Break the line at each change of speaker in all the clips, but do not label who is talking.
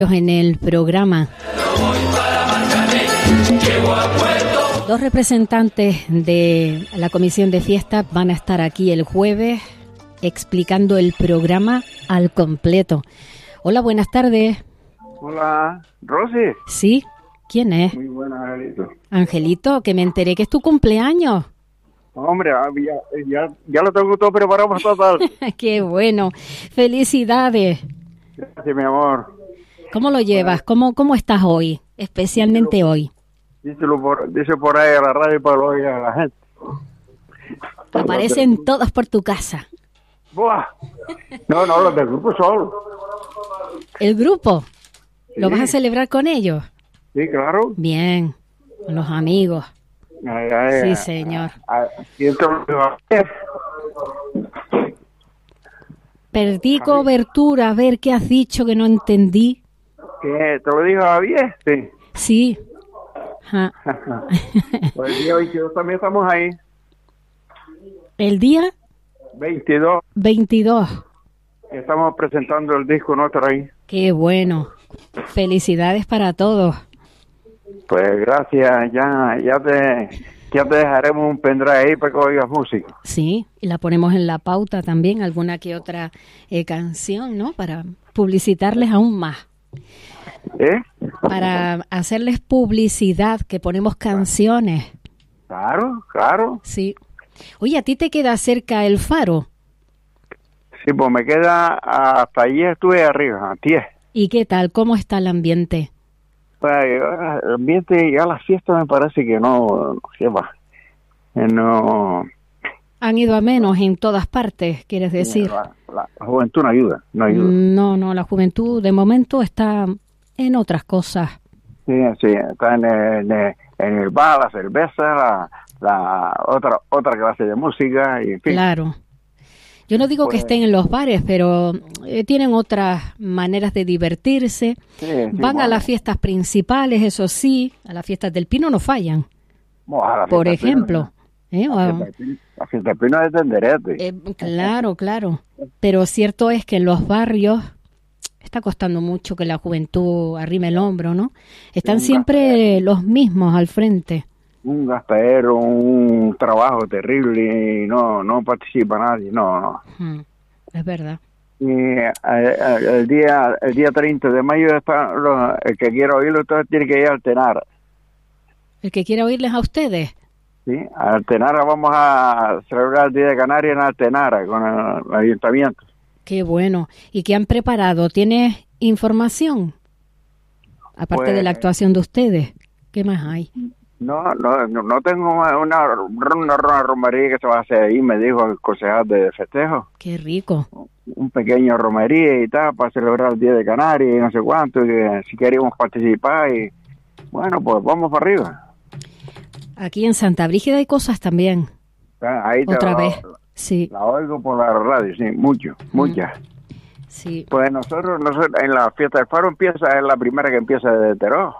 En el programa. Dos representantes de la Comisión de Fiestas van a estar aquí el jueves explicando el programa al completo. Hola, buenas tardes.
Hola, Rosy.
Sí, ¿quién es?
Muy buena, Angelito.
Angelito, que me enteré que es tu cumpleaños.
Hombre, ya lo tengo todo preparado para esta tarde.
Qué bueno. Felicidades.
Gracias, mi amor.
¿Cómo lo llevas? ¿Cómo estás hoy? Especialmente hoy.
Dice por ahí a la radio para que lo oiga la gente.
Aparecen todos por tu casa.
Buah. No, los del grupo solo.
¿El grupo?
Sí.
¿Lo vas a celebrar con ellos?
Sí, claro.
Bien, con los amigos. Sí, señor.
¿Quién te lo va a hacer?
Perdí cobertura, a ver qué has dicho que no entendí.
¿Qué? ¿Te lo dijo Javier? Sí.
Sí. Ajá.
Pues el día 22 también estamos ahí.
¿El día?
22. Estamos presentando el disco nuestro ahí.
Qué bueno. Felicidades para todos.
Pues gracias. Ya te dejaremos un pendrive ahí para que oigas música.
Sí, y la ponemos en la pauta también, alguna que otra canción, ¿no? Para publicitarles aún más. Para hacerles publicidad, que ponemos canciones.
Claro.
Sí. Oye, ¿a ti te queda cerca el faro?
Sí, pues me queda hasta allí estuve arriba, a 10.
¿Y qué tal? ¿Cómo está el ambiente?
Pues el ambiente, ya las fiestas me parece que no lleva. No.
Han ido a menos en todas partes, ¿quieres decir?
La juventud no ayuda.
No, la juventud de momento está en otras cosas.
Sí, está en el bar, la cerveza, la otra clase de música, y en fin.
Claro. Yo no digo que estén en los bares, pero tienen otras maneras de divertirse.
Sí,
van a las fiestas principales, eso sí, a las fiestas del Pino no fallan. Por ejemplo.
La fiesta del Pino es tenderete.
Claro. Pero cierto es que en los barrios está costando mucho que la juventud arrime el hombro, ¿no? Están siempre los mismos al frente.
Un gastadero, un trabajo terrible y no participa nadie, no.
Es verdad.
Y el día 30 de mayo está el que quiera oírlo, entonces tiene que ir a Altenara.
¿El que quiera oírles a ustedes?
Sí, a Altenara vamos a celebrar el Día de Canarias en Altenara con el ayuntamiento.
Qué bueno. ¿Y qué han preparado? ¿Tienes información? Aparte de la actuación de ustedes, ¿qué más hay?
No tengo una romería que se va a hacer ahí, me dijo el concejal de festejo.
Qué rico.
Un pequeño romería y tal, para celebrar el Día de Canarias y no sé cuánto, y que si queríamos participar y bueno, pues vamos para arriba.
Aquí en Santa Brígida hay cosas también.
Ahí
otra vez, sí.
La oigo por la radio, sí, muchas.
Sí.
Pues nosotros en la fiesta del Faro es la primera que empieza de Teró.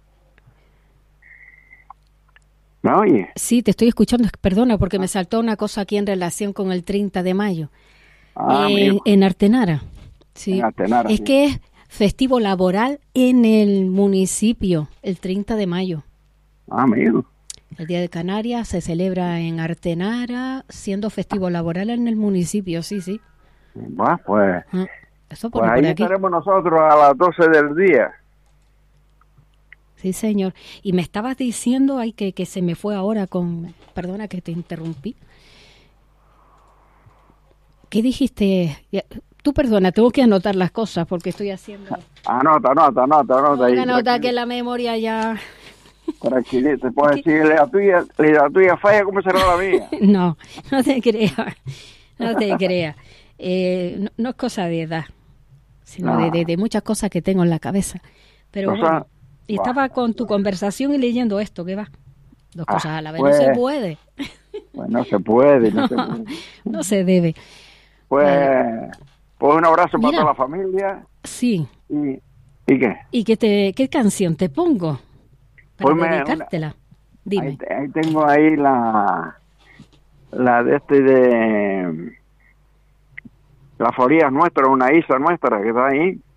¿Me oye?
Sí, te estoy escuchando, perdona, porque me saltó una cosa aquí en relación con el 30 de mayo. En Artenara. Sí.
En Artenara,
es que es festivo laboral en el municipio, el 30 de mayo.
Amigo.
El Día de Canarias se celebra en Artenara, siendo festivo laboral en el municipio, sí.
Bueno, pues,
eso
pues ahí estaremos nosotros a las 12 del día.
Sí, señor. Y me estabas diciendo, que se me fue ahora perdona que te interrumpí. ¿Qué dijiste? Tú perdona, tengo que anotar las cosas porque estoy haciendo...
Anota.
Anota que la memoria ya...
Tranquilito, puedes decir, la tuya falla, ¿cómo será la mía?
No te creas. No es cosa de edad, sino de muchas cosas que tengo en la cabeza. Pero bueno, y estaba con tu conversación y leyendo esto, ¿qué va? Dos cosas a la vez,
pues,
no se puede.
Pues no se puede,
no se debe.
Pues,
vale.
Pues un abrazo para toda la familia.
Sí.
¿Y qué?
¿Y qué canción te pongo? Para dedicártela. Dime.
Ahí tengo ahí la de la Foría nuestra, una isla nuestra que está ahí.